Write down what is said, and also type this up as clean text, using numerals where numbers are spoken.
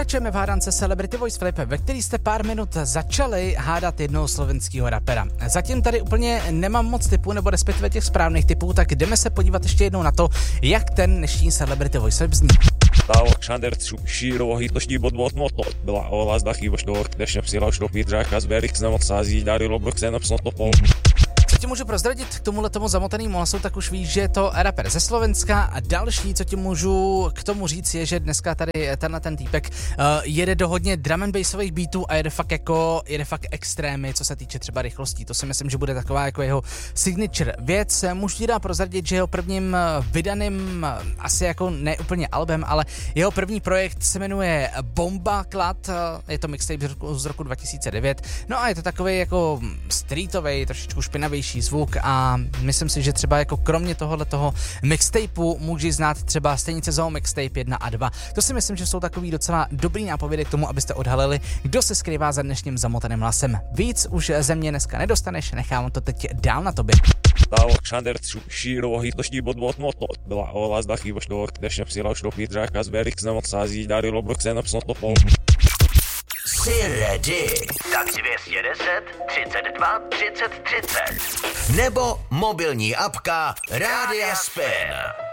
Pokračujeme v hádance Celebrity Voice Flip, ve který jste pár minut začali hádat jednoho slovenského rapera. Zatím tady úplně nemám moc typů, nebo respektive těch správných typů, tak jdeme se podívat ještě jednou na to, jak ten dnešní Celebrity Voice Flip zní. Alexander Šírova hitloští bod moto. Byla ovlázda chyboštovok, dnešně přijela šlopí dráka z Berix nemoc sází, darilo broxen obsnotopol. Co ti můžu prozradit k tomuhle tomu zamotanému hlasu, tak už víš, že je to rapper ze Slovenska a další, co ti můžu k tomu říct, je, že dneska tady ten týpek jede do hodně drum and bassových beatů a jede fakt extrémy, co se týče třeba rychlostí. To si myslím, že bude taková jako jeho signature věc. Můžu ti dát prozradit, že jeho prvním vydaným, asi jako ne úplně albem, ale jeho první projekt se jmenuje Bomba Klad, je to mixtape z roku 2009, no a je to takový jako streetovej, trošičku špinavější zvuk a myslím si, že třeba jako kromě tohoto mixtapeu můžeš znát třeba Stejnice Zoo mixtape 1 a 2. To si myslím, že jsou takový docela dobrý nápovědy k tomu, abyste odhalili, kdo se skrývá za dnešním zamotaným hlasem. Víc už ze mě dneska nedostaneš, nechám to teď dál na tobě. Alexander Šírova hitloští bod moto. Byla ovlázda chyboštovok, dnešně přijela šlopí dráka z Berix nemoc sází, darilo broxen obsnotopol. Jsi ready? Tak 210 32 30 30 nebo mobilní apka Rádia Spin.